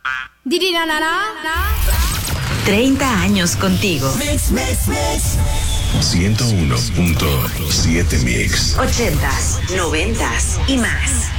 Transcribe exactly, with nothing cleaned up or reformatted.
treinta años contigo. Mix, mix, mix. ciento uno punto siete Mix. ochentas, noventas y más.